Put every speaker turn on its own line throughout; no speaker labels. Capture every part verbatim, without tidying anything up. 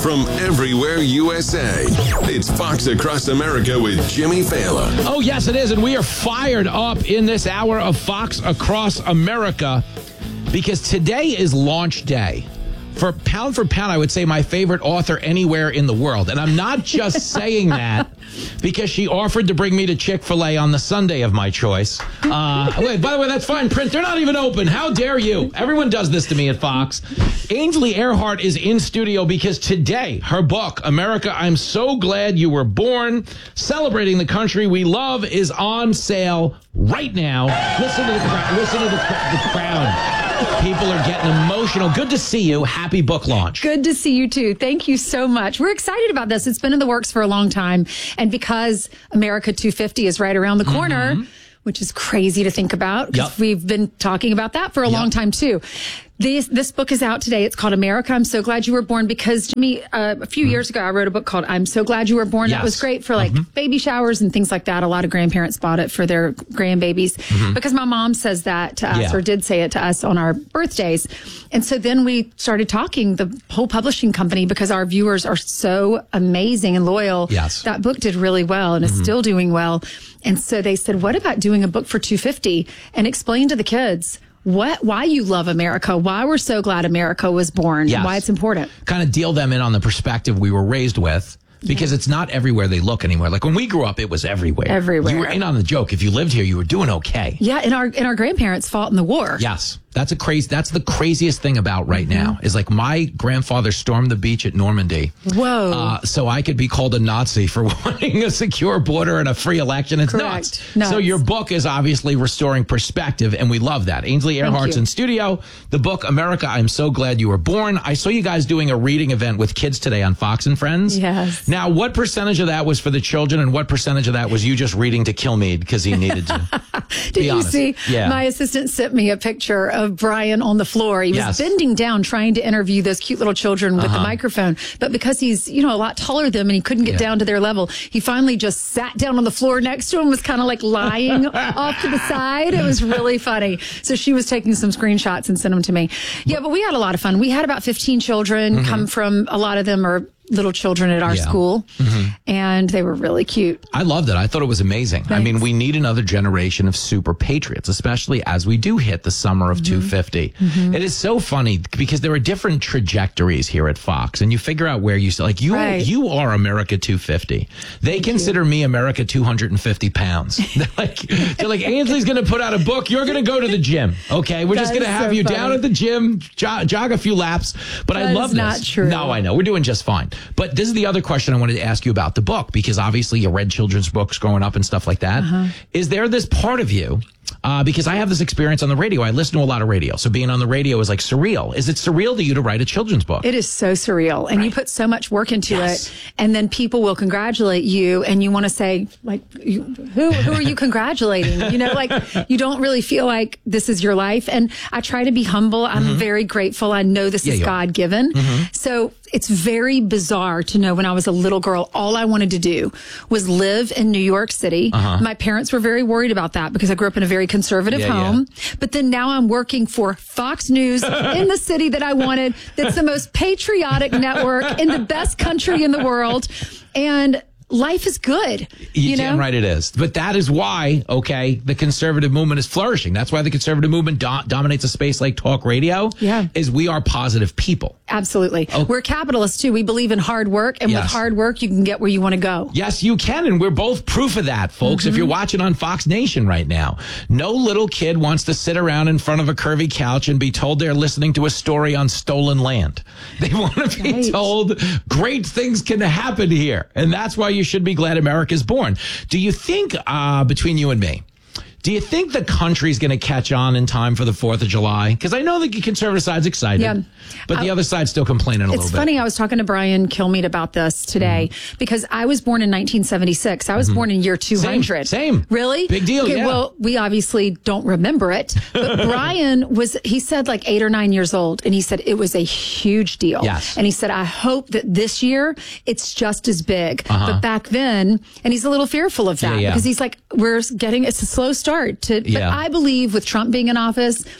from everywhere U S A. It's Fox Across America with Jimmy Fallon.
Oh, yes, it is. And we are fired up in this hour of Fox Across America because today is launch day. For pound for pound, I would say my favorite author anywhere in the world. And I'm not just saying that because she offered to bring me to Chick-fil-A on the Sunday of my choice. Uh, wait, by the way, that's fine print. They're not even open. How dare you? Everyone does this to me at Fox. Ainsley Earhardt is in studio because today, her book, America, I'm So Glad You Were Born, Celebrating the Country We Love, is on sale right now. Listen to the, cra- listen to the, the crowd. People are getting emotional. Good to see you. Happy book launch.
Good to see you, too. Thank you so much. We're excited about this. It's been in the works for a long time. And because America two fifty is right around the corner, mm-hmm. which is crazy to think about, because yep. we've been talking about that for a yep. long time, too. This, this book is out today. It's called America, I'm So Glad You Were Born, because Jimmy, uh, a few mm-hmm. years ago, I wrote a book called I'm So Glad You Were Born. Yes. That was great for like mm-hmm. baby showers and things like that. A lot of grandparents bought it for their grandbabies mm-hmm. because my mom says that to us yeah. or did say it to us on our birthdays. And so then we started talking, the whole publishing company, because our viewers are so amazing and loyal.
Yes.
That book did really well and mm-hmm. is still doing well. And so they said, what about doing a book for two fifty and explain to the kids what, why you love America, why we're so glad America was born, yes. and why it's important.
Kind of deal them in on the perspective we were raised with, because yeah. it's not everywhere they look anymore. Like when we grew up, it was everywhere.
Everywhere.
You were in on the joke. If you lived here, you were doing okay.
Yeah, and our and our grandparents fought in the war.
Yes. That's a crazy. That's the craziest thing about right mm-hmm. now is like my grandfather stormed the beach at Normandy.
Whoa!
Uh, so I could be called a Nazi for wanting a secure border and a free election. It's
Correct.
nuts.
nuts.
So your book is obviously restoring perspective, and we love that. Ainsley Earhardt's in studio. The book America, I'm So Glad You Were Born. I saw you guys doing a reading event with kids today on Fox and Friends.
Yes.
Now, what percentage of that was for the children, and what percentage of that was you just reading to Kilmeade because he needed to?
Did you
honest.
see?
Yeah.
My assistant sent me a picture of Brian on the floor. He was
yes.
bending down trying to interview those cute little children with uh-huh. the microphone. But because he's, you know, a lot taller than them and he couldn't get yeah. down to their level, he finally just sat down on the floor next to him, was kind of like lying off to the side. It was really funny. So she was taking some screenshots and sent them to me. Yeah, but we had a lot of fun. We had about fifteen children mm-hmm. come from, a lot of them are little children at our yeah. school, mm-hmm. and they were really cute.
I loved it. I thought it was amazing.
Thanks.
I mean, we need another generation of super patriots, especially as we do hit the summer of mm-hmm. two fifty. Mm-hmm. It is so funny because there are different trajectories here at Fox, and you figure out where you like you
right.
you are America two fifty. They Thank consider you. me America two hundred fifty pounds. They're like, they're like, Ainsley's going to put out a book. You're going to go to the gym. Okay, we're that just going to have so you funny. down at the gym, jog, jog a few laps. But
that
I love
is
this.
Not true.
No, I know we're doing just fine. But this is the other question I wanted to ask you about the book, because obviously you read children's books growing up and stuff like that. Uh-huh. Is there this part of you, uh, because I have this experience on the radio. I listen to a lot of radio. So being on the radio is like surreal. Is it surreal to you to write a children's book?
It is so surreal. And right. you put so much work into yes. it. And then people will congratulate you. And you want to say, like, you, who, who are you congratulating? You know, like you don't really feel like this is your life. And I try to be humble. I'm mm-hmm. very grateful. I know this yeah, is God given. Mm-hmm. So it's very bizarre to know when I was a little girl, all I wanted to do was live in New York City. Uh-huh. My parents were very worried about that because I grew up in a very conservative yeah, home. Yeah. But then now I'm working for Fox News in the city that I wanted. That's the most patriotic network in the best country in the world. And life is good. You,
you
know?
Damn right it is. But that is why, okay, the conservative movement is flourishing. That's why the conservative movement do- dominates a space like talk radio.
Yeah.
Is we are positive people.
Absolutely. Oh. We're capitalists too. We believe in hard work. And yes. with hard work, you can get where you want to go.
Yes, you can. And we're both proof of that, folks. Mm-hmm. If you're watching on Fox Nation right now, no little kid wants to sit around in front of a curvy couch and be told they're listening to a story on stolen land. They want to be right. told great things can happen here. And that's why you should be glad America's born. Do you think, uh, between you and me, do you think the country's going to catch on in time for the fourth of July? Because I know the conservative side's excited, yeah. but the I, other side's still complaining a little bit.
It's funny. I was talking to Brian Kilmeade about this today mm-hmm. because I was born in nineteen seventy-six. I was mm-hmm. born in year two hundred.
Same. same.
Really?
Big deal,
okay,
yeah.
Well, we obviously don't remember it. But Brian was, he said like eight or nine years old. And he said it was a huge deal.
Yes.
And he said, I hope that this year it's just as big.
Uh-huh.
But back then, and he's a little fearful of that
yeah, yeah.
because he's like, we're getting, it's a slow start to,
yeah.
but I believe with Trump being in office,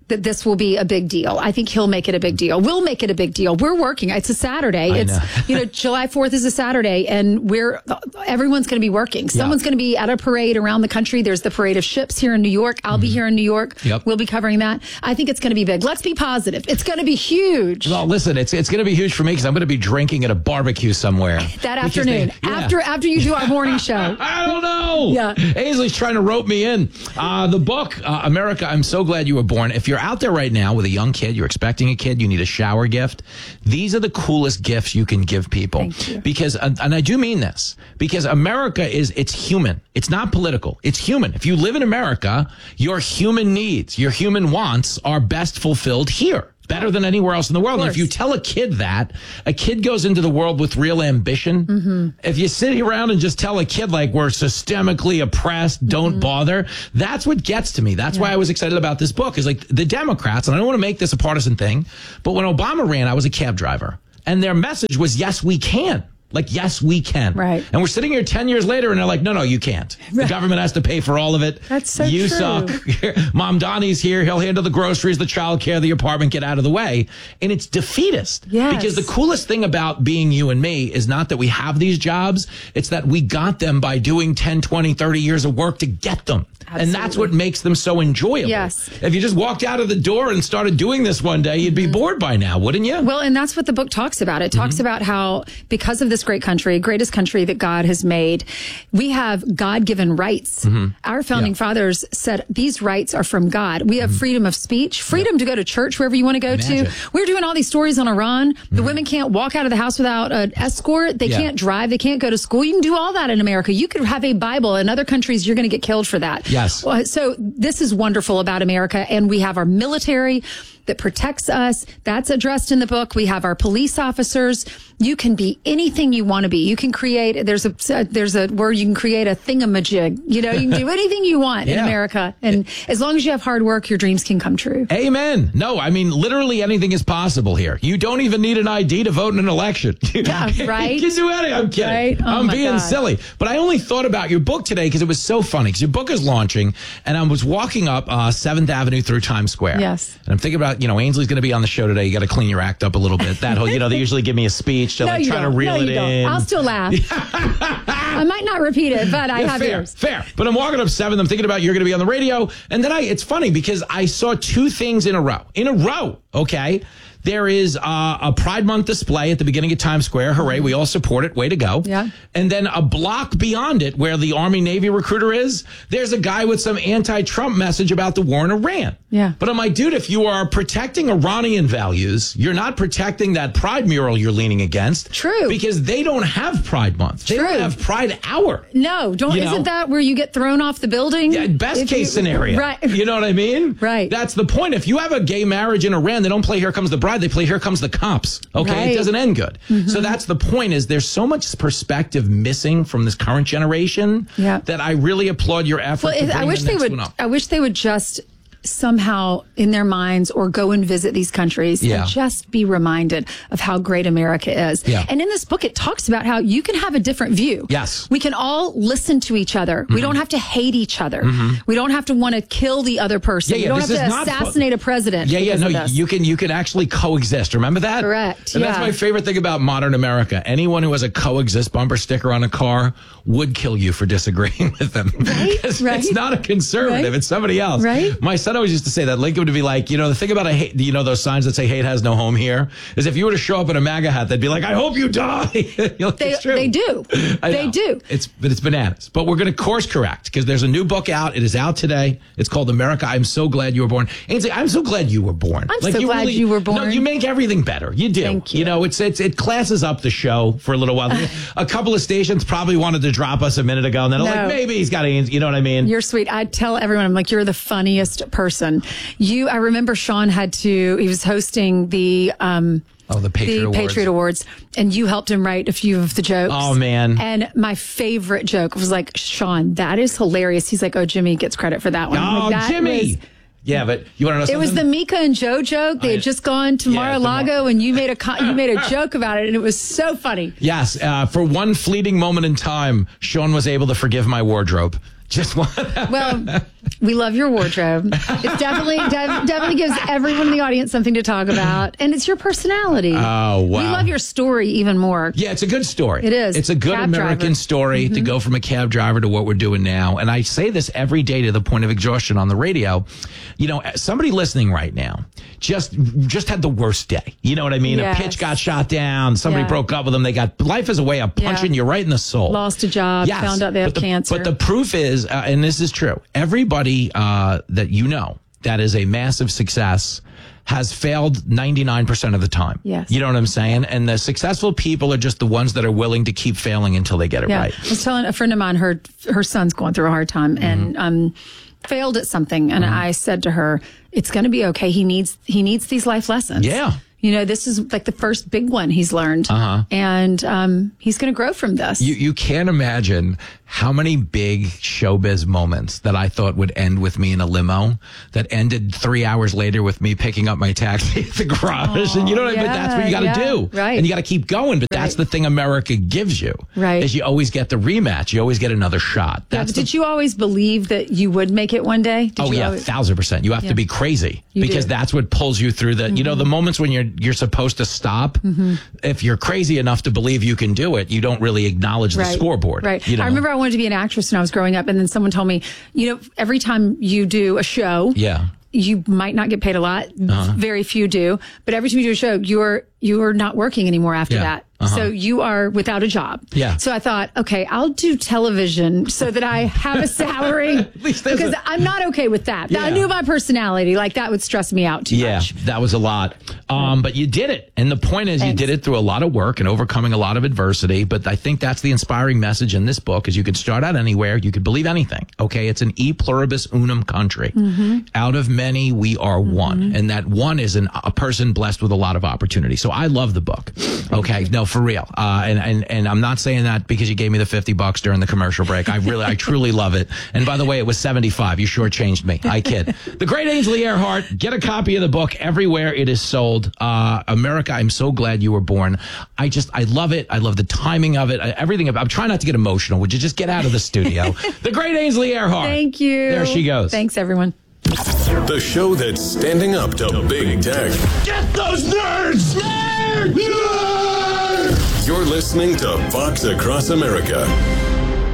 that this will be a big deal. I think he'll make it a big deal. We'll make it a big deal. We're working. It's a Saturday.
I
it's,
know.
you know, July fourth is a Saturday, and we're, everyone's going to be working. Someone's
Yeah.
going to be at a parade around the country. There's the Parade of Ships here in New York. I'll
Mm-hmm.
be here in New York.
Yep.
We'll be covering that. I think it's going to be big. Let's be positive. It's going to be huge.
Well, listen, it's it's going to be huge for me because I'm going to be drinking at a barbecue somewhere.
That
Because
afternoon,
they- yeah.
after after you do our morning show.
I don't know.
Yeah.
Ainsley's trying to rope me in. Uh, the book, uh, America, I'm So Glad You Were Born. If you're out there right now with a young kid, you're expecting a kid, you need a shower gift. These are the coolest gifts you can give people.
Thank you.
Because, uh, and I do mean this, because America is, it's human. It's not political. It's human. If you live in America, your human needs, your human wants are best fulfilled here. Better than anywhere else in the world. And if you tell a kid that, a kid goes into the world with real ambition. Mm-hmm. If you sit around and just tell a kid like we're systemically oppressed, don't mm-hmm. bother, that's what gets to me. That's yeah. why I was excited about this book is like the Democrats, and I don't want to make this a partisan thing, but when Obama ran, I was a cab driver and their message was, yes, we can. Like, yes, we can.
Right.
And we're sitting here ten years later and they're like, no, no, you can't.
Right.
The government has to pay for all of it.
That's so
you
true.
suck. Mom Donnie's here. He'll handle the groceries, the childcare, the apartment, get out of the way. And it's defeatist.
Yes.
Because the coolest thing about being you and me is not that we have these jobs. It's that we got them by doing ten, twenty, thirty years of work to get them.
Absolutely.
And that's what makes them so enjoyable.
Yes.
If you just walked out of the door and started doing this one day, you'd be mm-hmm. bored by now, wouldn't you?
Well, and that's what the book talks about. It talks mm-hmm. about how because of this great country, greatest country that God has made, we have God-given rights. Mm-hmm. Our founding yeah. fathers said these rights are from God. We have mm-hmm. freedom of speech, freedom yep. to go to church wherever you want to go Imagine. to. We're doing all these stories on Iran. Mm-hmm. The women can't walk out of the house without an escort. They yeah. can't drive. They can't go to school. You can do all that in America. You could have a Bible. In other countries, you're going to get killed for that.
Yes.
So this is wonderful about America. And we have our military that protects us. That's addressed in the book. We have our police officers. You can be anything you want to be. You can create, there's a, uh, there's a word, you can create a thingamajig. You know, you can do anything you want yeah. in America. And as long as you have hard work, your dreams can come true.
Amen. No, I mean, literally anything is possible here. You don't even need an I D to vote in an election.
Yeah, right?
You can do anything. I'm kidding.
Right? Oh
I'm being
God.
silly. But I only thought about your book today because it was so funny. Because your book is launching, and I was walking up uh, seventh Avenue through Times Square.
Yes.
And I'm thinking about, you know, Ainsley's going to be on the show today. You got to clean your act up a little bit. That whole, you know, they usually give me a speech to
no,
like try
don't.
to reel
no,
it
you don't.
in.
I'll still laugh. I might not repeat it, but I
yeah,
have
fair,
yours.
Fair. But I'm walking up seventh. I'm thinking about you're going to be on the radio. And then I, it's funny because I saw two things in a row. In a row. Okay. There is uh, a Pride Month display at the beginning of Times Square. Hooray, we all support it. Way to go.
Yeah.
And then a block beyond it, where the Army-Navy recruiter is, there's a guy with some anti-Trump message about the war in Iran.
Yeah.
But I'm like, dude, if you are protecting Iranian values, you're not protecting that Pride mural you're leaning against.
True.
Because they don't have Pride Month. They
True.
don't have Pride Hour.
No, don't.
You
Isn't
know?
that where you get thrown off the building?
Yeah, best
If
case
you,
scenario.
Right.
You know what I mean?
Right.
That's the point. If you have a gay marriage in Iran, they don't play Here Comes the Bride. They play Here Comes the Cops. Okay.
Right.
It doesn't end good.
Mm-hmm.
So that's the point is there's so much perspective missing from this current generation
yeah.
that I really applaud your effort.
Well,
to bring
I wish
the
they
next
would,
one up.
I wish they would just somehow in their minds or go and visit these countries
Yeah.
and just be reminded of how great America is.
Yeah.
And in this book, it talks about how you can have a different view.
Yes.
We can all listen to each other. Mm-hmm. We don't have to hate each other. Mm-hmm. We don't have to want to kill the other person.
Yeah, yeah,
we don't
this
have
is
to
not
assassinate
fu-
a president.
Yeah, yeah,
because
no,
of this.
you can you can actually coexist. Remember that?
Correct,
And that's
yeah.
my favorite thing about modern America. Anyone who has a coexist bumper sticker on a car would kill you for disagreeing with them.
Right,
Because
right.
It's not a conservative,
Right.
it's somebody else.
Right.
My son always used to say that Lincoln would be like, you know, the thing about a hate, you know, those signs that say hate has no home here is if you were to show up in a MAGA hat, they'd be like, I hope you die. You know,
They,
it's true.
they do.
I
They
know.
do.
It's but it's bananas. But we're going to course correct because there's a new book out. It is out today. It's called America. I'm so glad you were born. Ainsley, I'm so glad you were born.
I'm so glad you were born.
No, you make everything better. You do.
Thank you.
You know, it's it's it classes up the show for a little while. A couple of stations probably wanted to drop us a minute ago, and then I'm
No.
like, maybe he's got Ainsley. You know what I mean?
You're sweet. I tell everyone, I'm like, you're the funniest person. You, I remember Sean had to, he was hosting the, um,
Oh, the Patriot
the
Awards.
Patriot Awards, and you helped him write a few of the jokes.
Oh, man.
And my favorite joke was like, Sean, that is hilarious. He's like, oh, Jimmy gets credit for that one. I'm
Oh,
like, that
Jimmy.
was-
Yeah, but you want to know something?
it was the Mika and Joe joke. They
Oh,
had
yeah.
just gone to
Yeah,
Mar-a-Lago,
the
and you made a co- you made a joke about it, and it was so funny.
Yes, uh, for one fleeting moment in time, Sean was able to forgive my wardrobe. Just one.
Well, we love your wardrobe. It definitely de- definitely gives everyone in the audience something to talk about. And it's your personality.
Oh, wow.
We love your story even more.
Yeah, it's a good story.
It is.
It's a good
Cab
American
driver.
story
Mm-hmm.
to go from a cab driver to what we're doing now. And I say this every day to the point of exhaustion on the radio. You know, somebody listening right now just just had the worst day. You know what I mean?
Yes.
A pitch got shot down. Somebody
Yeah.
broke up with them. They got life is a way of punching
Yeah.
you right in the soul.
Lost a job,
Yes,
found out they have
but the,
cancer.
But the proof is, uh, and this is true, everybody uh, that you know that is a massive success has failed ninety-nine percent of the time.
Yes.
You know what I'm saying? And the successful people are just the ones that are willing to keep failing until they get it
Yeah.
right.
I was telling a friend of mine, her her son's going through a hard time and um, failed at something, and I said to her, "It's going to be okay. He needs he needs these life lessons.
Yeah.
You know, this is like the first big one he's learned, uh-huh. and um, he's going to grow from this."
You you can't imagine how many big showbiz moments that I thought would end with me in a limo that ended three hours later with me picking up my taxi at the garage. Oh, and you know what I mean? But that's what you got to
yeah,
do.
Right.
And you got to keep going. But that's
Right.
the thing America gives you.
Right.
Is you always get the rematch. You always get another shot.
Yeah,
That's
but
the,
did you always believe that you would make it one day? Did
Oh
you
yeah,
always-
thousand percent. You have
Yeah.
to be crazy
You
because
do.
that's what pulls you through the. Mm-hmm. You know, the moments when you're you're supposed to stop. Mm-hmm. If you're crazy enough to believe you can do it, you don't really acknowledge the
Right.
scoreboard.
Right.
You know?
I remember I wanted to be an actress when I was growing up, and then someone told me, you know, every time you do a show,
Yeah.
you might not get paid a lot. Very few do. But every time you do a show, you're you're not working anymore after
Yeah.
that.
Uh-huh.
So you are without a job.
Yeah.
So I thought, okay, I'll do television so that I have a salary.
least there's
because
a-
I'm not okay with that.
Yeah.
I knew my personality. Like that would stress me out too
Yeah,
much.
that was a lot. Um, but you did it. And the point is
Thanks.
you did it through a lot of work and overcoming a lot of adversity. But I think that's the inspiring message in this book is you could start out anywhere. You could believe anything. Okay. It's an e pluribus unum country.
Mm-hmm.
Out of many, we are one. And that one is an, a person blessed with a lot of opportunity. So I love the book. Okay. No, for real. Uh, and, and, and I'm not saying that because you gave me the fifty bucks during the commercial break. I really, I truly love it. And by the way, it was seventy-five. You shortchanged me. I kid. The great Ainsley Earhart. Get a copy of the book everywhere it is sold. Uh, America, I'm so glad you were born. I just, I love it. I love the timing of it. I, everything about, I'm trying not to get emotional. Would you just get out of the studio? The great Ainsley Earhart.
Thank you.
There she goes.
Thanks, everyone.
The show that's standing up to big tech.
Get those nerds! Nerds!
You're listening to Fox Across America.